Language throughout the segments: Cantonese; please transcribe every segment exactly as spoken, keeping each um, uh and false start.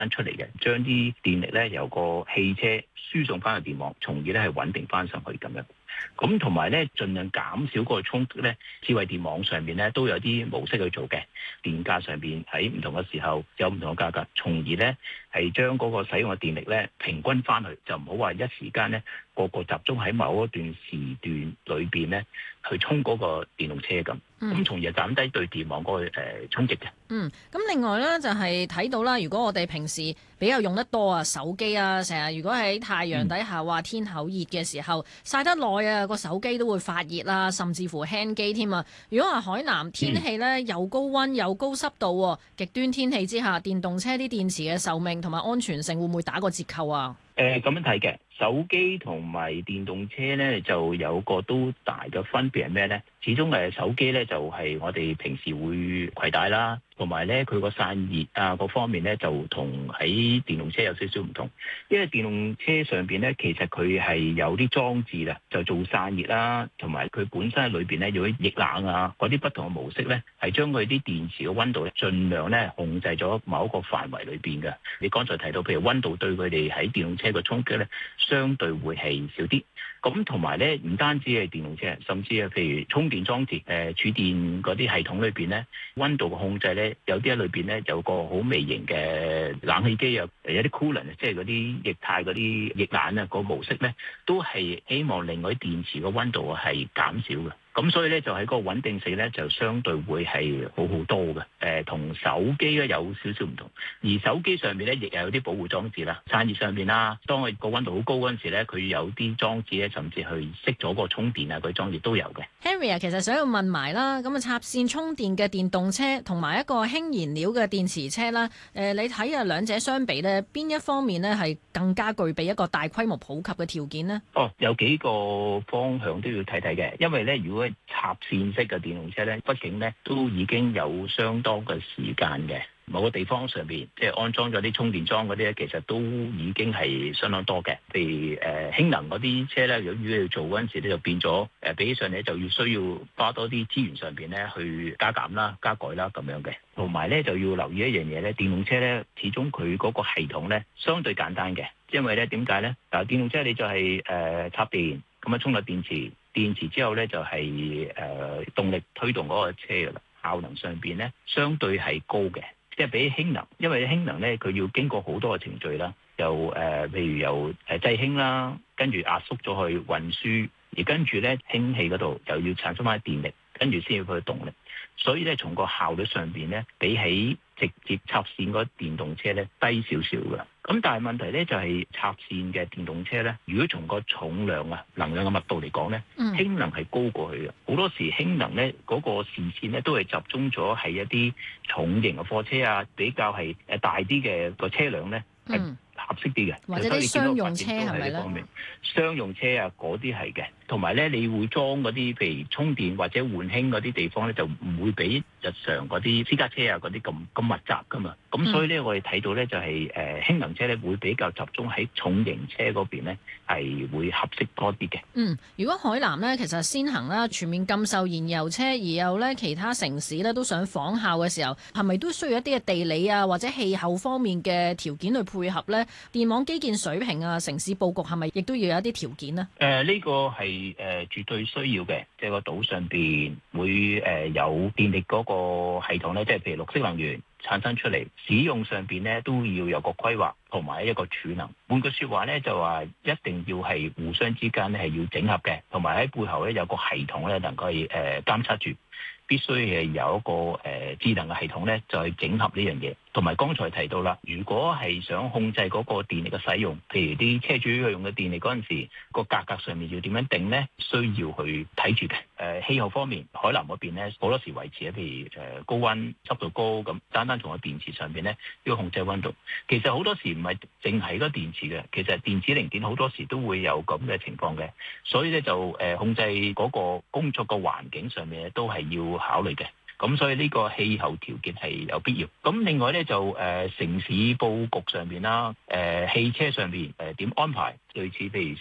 出嚟嘅，將啲電力咧由個汽車輸送翻去電網，從而咧係穩定翻上去咁樣。咁同埋咧，盡量減少嗰個衝擊咧，智慧電網上面咧都有啲模式去做嘅，電價上邊喺唔同嘅時候有唔同嘅價格，從而咧係將嗰個使用嘅電力咧平均翻去，就唔好話一時間咧個個集中喺某一段時段裏邊咧去充嗰個電動車咁，咁從而減低對電網嗰個誒衝擊嘅。 嗯，咁另外咧就係睇到啦，如果我哋平時比較用得多啊，手機啊，成日如果喺太陽底下話天口熱嘅時候曬得耐啊，個手機都會發熱啦，甚至乎輕機添啊。如果話海南天氣咧又高溫又高濕度，極端天氣之下，電動車啲電池嘅壽命同埋安全性會唔會打個折扣啊？ 誒咁樣睇嘅，手機同埋電動車咧就有個都大嘅分別係咩咧？始終誒手機咧就係我哋平時會攜帶啦，同埋咧佢個散熱啊各方面咧就同喺電動車有少少唔同，因為電動車上邊咧其實佢係有啲裝置啦，就做散熱啦，同埋佢本身喺裏邊咧有啲液冷啊嗰啲不同嘅模式咧，係將佢啲電池嘅溫度咧盡量咧控制咗某一個範圍裏邊嘅。你剛才提到譬如溫度對佢哋喺電動車嘅衝擊咧，相對會係少啲。咁同埋咧，唔單止係電動車，甚至係譬如充電裝置、誒、呃、儲電嗰啲系統裏邊咧，溫度嘅控制咧，有啲喺裏邊咧有個好微型嘅冷氣機啊，有啲 coolant 即係嗰啲液態嗰啲液冷啊，個模式咧，都係希望令嗰啲電池嘅溫度係減少嘅。咁所以咧就喺個穩定性咧就相對會係好好多嘅，誒、呃、同手機咧有少少唔同，而手機上面咧亦有啲保護裝置啦，散熱上面啦，當佢個溫度好高嗰陣時咧，佢有啲裝置咧甚至去熄咗個充電啊，嗰啲裝置都有嘅。 Henry 啊，其實想要問埋啦，咁啊插線充電嘅電動車同埋一個氫燃料嘅電池車啦，誒、呃、你睇下兩者相比咧，邊一方面咧係更加具備一個大規模普及嘅條件呢？ 哦，有幾個方向都要睇睇嘅，因為咧如果插線式嘅電動車咧，畢竟咧都已經有相當嘅時間嘅，某個地方上邊即係安裝咗啲充電樁嗰啲咧，其實都已經係相當多嘅。譬如誒氫能嗰啲車咧，如果要做嗰陣時咧，就變咗誒比起上嚟就要需要花多啲資源上邊咧去加減啦、加改啦咁樣嘅。同埋咧就要留意一樣嘢咧，電動車咧始終佢嗰個系統咧相對簡單嘅，因為咧點解咧？嗱，電動車你就係誒插電咁啊，充落電池。電池之後咧就係、是、誒、呃、動力推動嗰個車噶啦，效能上邊咧相對係高嘅，即係比起氫能，因為氫能咧佢要經過好多嘅程序啦，由誒、呃、譬如由誒製氫啦，跟住壓縮咗去運輸，而跟住咧氫氣嗰度又要產生翻電力，跟住先要佢動力，所以咧從個效率上邊咧比起直接插線嗰電動車咧低少少嘅。咁但係問題咧就係插線嘅電動車咧，如果從個重量啊、能量嘅密度嚟講咧，氫能係高過去嘅。好多時氫能咧嗰個視線咧都係集中咗喺一啲重型嘅貨車啊，比較係誒大啲嘅個車輛咧係合適啲嘅。 或者啲商用車係咪咧？ 商用車啊嗰啲係嘅，同埋咧你會裝嗰啲譬如充電或者換氫嗰啲地方咧，就唔會比日常嗰啲私家車啊嗰啲咁咁密集噶嘛。咁所以咧我哋睇到咧就係誒氫能車咧會比較集中喺重型車嗰邊咧，係會合適多啲嘅。 嗯，如果海南咧其實先行啦，全面禁售燃油車，而又咧其他城市咧都想仿效嘅時候，係咪都需要一啲嘅地理啊或者氣候方面嘅條件去配合咧？電網基建水平啊，城市佈局係咪亦都要有一啲條件呢？ 誒、呃，呢、這個係誒、呃、絕對需要嘅，即係個島上邊會誒、呃、有電力嗰個系統咧，即係譬如綠色能源產生出嚟，使用上邊咧都要有個規劃同埋一個儲能。換句説話咧，就話一定要係互相之間咧係要整合嘅，同埋喺背後咧有個系統咧能夠係誒監測住。必須係有一個誒、呃、智能嘅系統咧，就係整合呢樣嘢。同埋剛才提到啦，如果係想控制嗰個電力嘅使用，譬如啲車主用嘅電力嗰陣時，個價格上面要點樣定咧？需要去睇住嘅。誒、呃、氣候方面，海南嗰邊咧好多時維持啊，譬如誒、呃、高溫、濕度高咁，單單從個電池上邊咧要控制溫度。其實好多時唔係淨係個電池嘅，其實電子零件好多時都會有咁嘅情況嘅。所以咧就誒、呃、控制嗰個工作嘅環境上面咧都係要考慮嘅。咁所以呢個氣候條件係有必要。咁另外咧就誒、呃、城市佈局上邊啦，誒、呃、汽車上邊誒點安排，類似譬如 say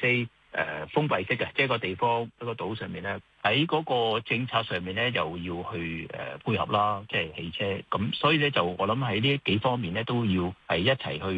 誒封閉式嘅，即係個地方一個島上面咧，喺嗰個政策上面咧，又要去誒配合啦，即係汽車咁，所以咧就我諗喺呢幾方面咧都要係一齊去。